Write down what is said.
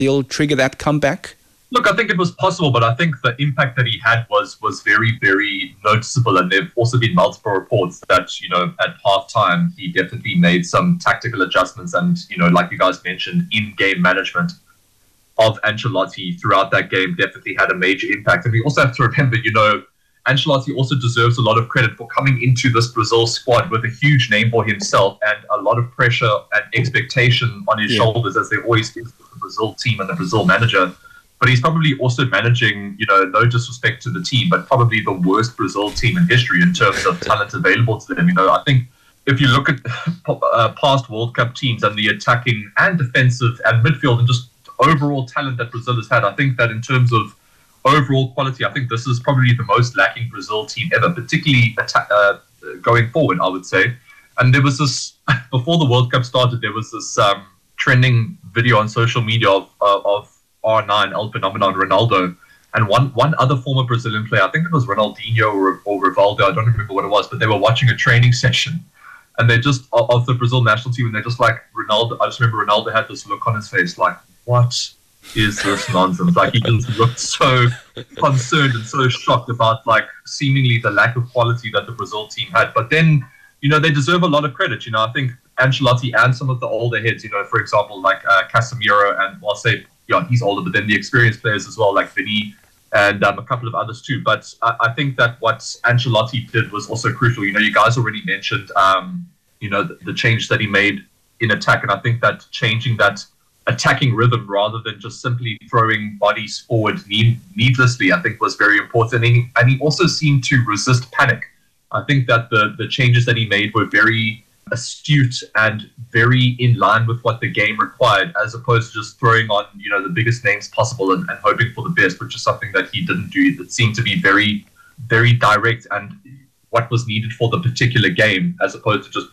he'll trigger that comeback? Look, I think it was possible, but I think the impact that he had was very, very noticeable. And there have also been multiple reports that, at halftime, he definitely made some tactical adjustments and, like you guys mentioned, in-game management of Ancelotti throughout that game definitely had a major impact. And we also have to remember, Ancelotti also deserves a lot of credit for coming into this Brazil squad with a huge name for himself and a lot of pressure and expectation on his shoulders, as there always is with the Brazil team and the Brazil manager. But he's probably also managing, no disrespect to the team, but probably the worst Brazil team in history in terms of talent available to them. I think if you look at past World Cup teams and the attacking and defensive and midfield and just overall talent that Brazil has had, I think that in terms of overall quality, I think this is probably the most lacking Brazil team ever, particularly going forward, I would say. And there was this, before the World Cup started, there was this trending video on social media of R9, El Phenomenon, Ronaldo, and one other former Brazilian player, I think it was Ronaldinho or Rivaldo, I don't remember what it was, but they were watching a training session, and they just, of the Brazil national team, and they're just like, Ronaldo, I just remember Ronaldo had this look on his face, like, what is this nonsense? Like, he just looked so concerned and so shocked about, like, seemingly the lack of quality that the Brazil team had. But then, they deserve a lot of credit. I think Ancelotti and some of the older heads, for example, like Casemiro, and I'll say, he's older, but then the experienced players as well, like Vini and a couple of others too. But I think that what Ancelotti did was also crucial. You guys already mentioned, the change that he made in attack. And I think that changing that attacking rhythm rather than just simply throwing bodies forward needlessly, I think was very important. And he also seemed to resist panic. I think that the changes that he made were very astute and very in line with what the game required, as opposed to just throwing on, the biggest names possible and hoping for the best, which is something that he didn't do. It seemed to be very, very direct and what was needed for the particular game, as opposed to just